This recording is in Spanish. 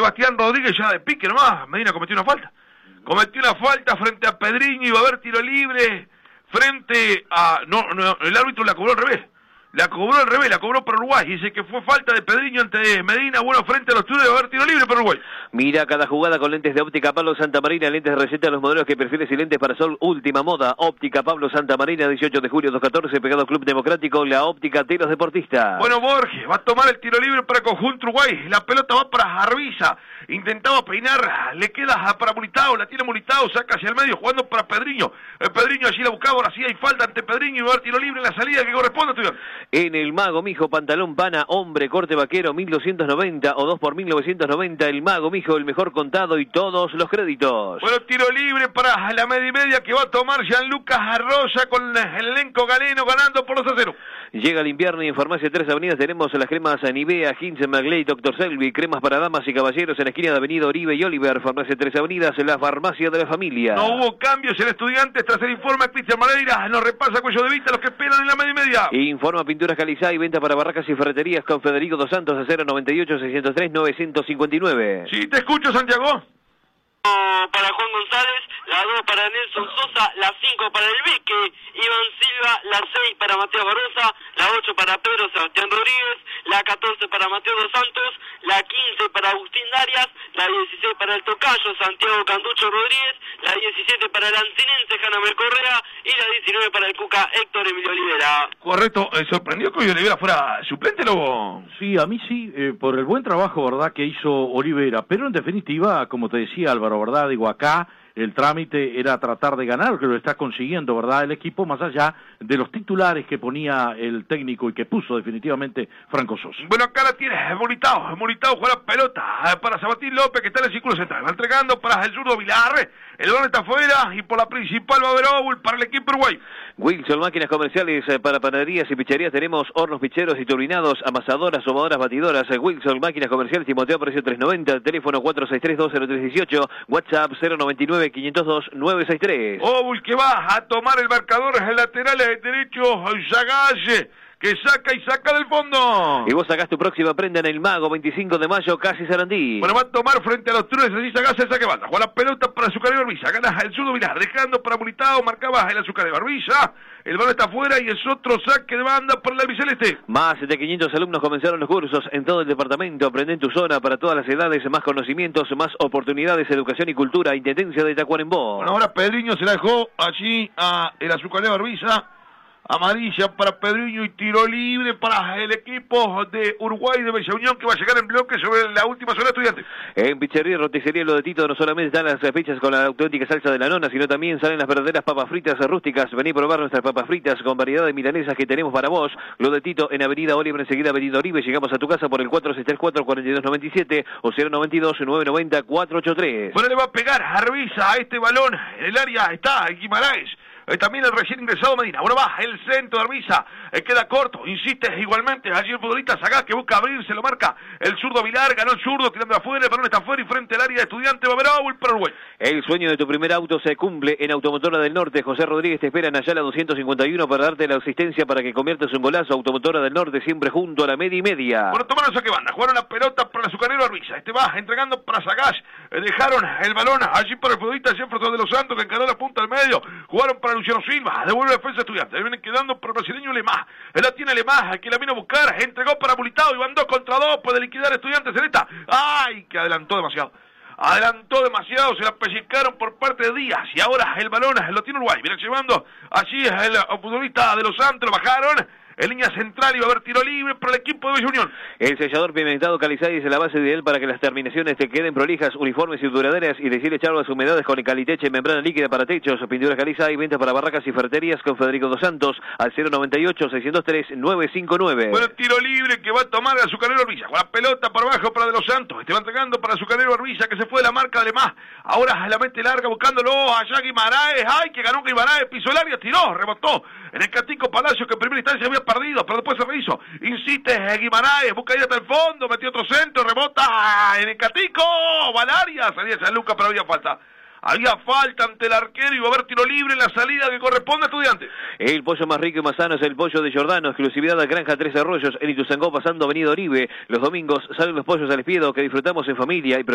Sebastián Rodríguez ya de pique nomás, Medina cometió una falta. Cometió una falta frente a Pedriño, iba a haber tiro libre frente a... No, el árbitro la cobró al revés. La cobró por Uruguay. Dice que fue falta de Pedriño ante Medina. Bueno, frente a los tuyos, va a haber tiro libre por Uruguay. Mira cada jugada con lentes de Óptica Pablo Santa Marina. Lentes de receta a los modelos que prefieres y lentes para sol última moda. Óptica Pablo Santa Marina, 18 de julio 214, pegado Club Democrático, la óptica de los deportistas. Bueno, Borges va a tomar el tiro libre para conjunto Uruguay. La pelota va para Arbiza. Intentaba peinar, le queda para Mulitao, la tiene Mulitao, saca hacia el medio, jugando para Pedriño. Pedriño allí la buscaba, ahora sí hay falta ante Pedriño y va a haber tiro libre en la salida que corresponde, estudiante. En el Mago Mijo, pantalón pana, hombre, corte vaquero, 1290 o 2 por 1990. El Mago Mijo, el mejor contado y todos los créditos. Bueno, tiro libre para la media y media que va a tomar Gianluca Arroya con el elenco galeno ganando por 2-0. Llega el invierno y en Farmacia Tres Avenidas tenemos las cremas Nivea, Hinsen, Magley, Dr. Selvi, cremas para damas y caballeros en la esquina de Avenida Oribe y Oliver. Farmacia Tres Avenidas, la farmacia de la familia. No hubo cambios en Estudiantes tras el informe a Cristian Madeira. Nos repasa cuello de vista los que esperan en la media y media. Informa Pinturas Calizá y venta para barracas y ferreterías con Federico Dos Santos a 098-603-959. Sí, te escucho, Santiago. Para Juan González, la 2 para Nelson Sosa, la 5 para el Beque, Iván Silva, la 6 para Mateo Barbosa, la 8 para Pedro Sebastián Rodríguez, la 14 para Mateo Dos Santos, la 15 para Agustín Darias, la 16 para el Tocayo Santiago Canducho Rodríguez, la 17 para el Ancinense Janamel Correa y la 19 para el Cuca Héctor Emilio Olivera. Correcto, ¿sorprendió que Olivera fuera suplente, Lobo? Sí, a mí sí, por el buen trabajo, ¿verdad?, que hizo Olivera, pero en definitiva, como te decía Álvaro, ¿verdad?, digo, acá el trámite era tratar de ganar, que lo está consiguiendo, ¿verdad?, el equipo, más allá de los titulares que ponía el técnico y que puso definitivamente Franco Sosa. Bueno, acá la tiene Mulitao juega la pelota para Sabatín López, que está en el círculo central, va entregando para el zurdo Vilar, el balón está afuera y por la principal va a haber Owl para el equipo Uruguay. Wilson, máquinas comerciales para panaderías y pizzerías, tenemos hornos picheros y turbinados, amasadoras, somadoras, batidoras. Wilson, máquinas comerciales, Timoteo, precio 390, teléfono 463-20318, WhatsApp 099-502-963. Owl que va a tomar el marcador, el lateral derecho, Zagalle, que saca y saca del fondo. Y vos sacás tu próxima prenda en el Mago, 25 de mayo, casi Sarandí. Bueno, va a tomar frente a los Trunes, así Zagalle, el saque banda. Juega la pelota para Azucarero Barbilla, gana el zurdo Vilar, dejando para Mulitao, marcaba el Azucarero Barbilla. El balón está afuera y es otro saque de banda para el albiceleste. Más de 500 alumnos comenzaron los cursos en todo el departamento. Aprende en tu zona para todas las edades, más conocimientos, más oportunidades, educación y cultura. Intendencia de Tacuarembó. Bueno, ahora Pedriño se la dejó allí a el Azucarero Barbilla. Amarilla para Pedriño y tiro libre para el equipo de Uruguay de Bella Unión, que va a llegar en bloque sobre la última zona Estudiante. En Pizzería y Roticería Lo de Tito no solamente están las fechas con la auténtica salsa de la nona, sino también salen las verdaderas papas fritas rústicas. Vení a probar nuestras papas fritas con variedad de milanesas que tenemos para vos. Lo de Tito en Avenida Oliver, enseguida Avenida Oribe. Llegamos a tu casa por el 464-4297 o 092-990-483. Bueno, le va a pegar a Arbiza a este balón. En el área está Guimaraes. También el recién ingresado Medina. Bueno, va el centro de Arbiza, queda corto, insiste igualmente allí el futbolista Sagaz, que busca abrirse, lo marca el zurdo Vilar, ganó el zurdo, tirando afuera, el balón está afuera y frente al área de Estudiante va a haber Owl para Uruguay. El sueño de tu primer auto se cumple en Automotora del Norte. José Rodríguez te espera en Ayala 251 para darte la asistencia para que conviertas un golazo. Automotora del Norte, siempre junto a la media y media. Bueno, tomaron saque banda, jugaron la pelota para el azucarero Arbiza, va entregando para Sagaz, dejaron el balón allí para el futbolista Jefferson de los Santos, que encaró la punta del medio, jugaron para Luciano Silva, devuelve la defensa Estudiante, ahí vienen quedando para el brasileño Lemás, él la tiene Lemás, que la vino a buscar, entregó para Mulitao y van 2 contra 2, puede liquidar Estudiantes en esta. ¡Ay! Que adelantó demasiado, se la pellizcaron por parte de Díaz y ahora el balón lo tiene Uruguay, viene llevando allí el futbolista de los Santos, lo bajaron. En línea central iba a haber tiro libre para el equipo de Bella Unión. El sellador pimentado Calizay es la base ideal para que las terminaciones te queden prolijas, uniformes y duraderas y decirle echar las humedades con el Caliteche, membrana líquida para techos, pinturas Calizay, venta para barracas y ferreterías con Federico Dos Santos al 098-603-959. Bueno, tiro libre que va a tomar el azucarero Arbiza. Con la pelota por abajo para de los Santos. Va entregando para el azucarero Arbiza, que se fue de la marca de Lemás. Ahora la mente larga buscándolo allá Guimaraes. ¡Ay! Que ganó Guimaraes, pisó el área, tiró, rebotó en el Catico Palacio, que en primera instancia había perdido, pero después se rehizo. Insiste Guimaraes, busca ahí hasta el fondo, metió otro centro, rebota en el Catico, Valaria, salía San Lucas, pero había falta. Había falta ante el arquero y va a haber tiro libre en la salida que corresponde a Estudiantes. El pollo más rico y más sano es el pollo de Giordano, exclusividad de Granja Tres Arroyos, en Ituzaingó, pasando Avenida Oribe. Los domingos salen los pollos al espiedo que disfrutamos en familia y